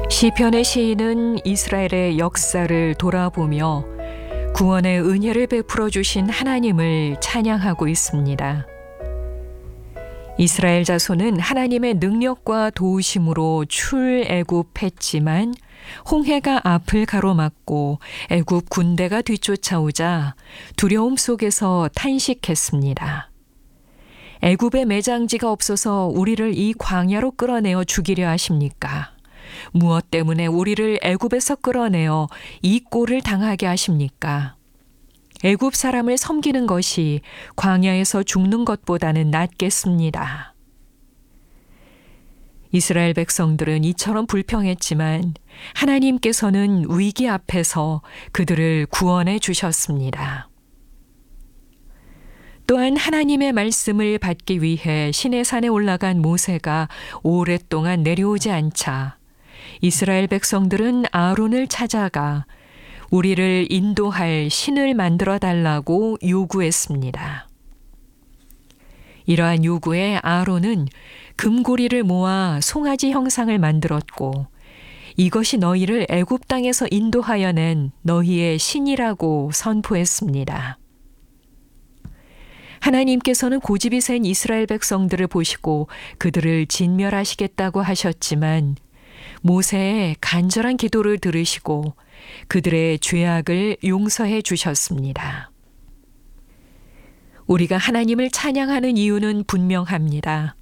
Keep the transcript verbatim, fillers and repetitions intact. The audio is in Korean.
시편의 시인은 이스라엘의 역사를 돌아보며 구원의 은혜를 베풀어 주신 하나님을 찬양하고 있습니다. 이스라엘 자손은 하나님의 능력과 도우심으로 출애굽했지만 홍해가 앞을 가로막고 애굽 군대가 뒤쫓아오자 두려움 속에서 탄식했습니다. 애굽에 매장지가 없어서 우리를 이 광야로 끌어내어 죽이려 하십니까? 무엇 때문에 우리를 애굽에서 끌어내어 이 꼴을 당하게 하십니까? 애굽 사람을 섬기는 것이 광야에서 죽는 것보다는 낫겠습니다. 이스라엘 백성들은 이처럼 불평했지만 하나님께서는 위기 앞에서 그들을 구원해 주셨습니다. 또한 하나님의 말씀을 받기 위해 시내산에 올라간 모세가 오랫동안 내려오지 않자 이스라엘 백성들은 아론을 찾아가 우리를 인도할 신을 만들어 달라고 요구했습니다. 이러한 요구에 아론은 금고리를 모아 송아지 형상을 만들었고 이것이 너희를 애굽 땅에서 인도하여 낸 너희의 신이라고 선포했습니다. 하나님께서는 고집이 센 이스라엘 백성들을 보시고 그들을 진멸하시겠다고 하셨지만 모세의 간절한 기도를 들으시고 그들의 죄악을 용서해 주셨습니다. 우리가 하나님을 찬양하는 이유는 분명합니다.